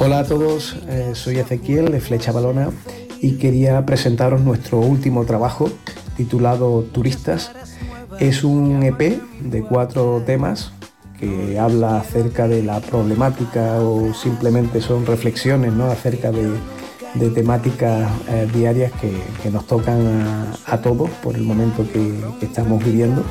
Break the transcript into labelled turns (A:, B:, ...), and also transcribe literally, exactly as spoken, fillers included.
A: Hola a todos, eh, soy Ezequiel de Flecha Valona y quería presentaros nuestro último trabajo titulado Turistas. Es un E P de cuatro temas que habla acerca de la problemática o simplemente son reflexiones, ¿no?, acerca de, de temáticas eh, diarias que, que nos tocan a, a todos por el momento que, que estamos viviendo.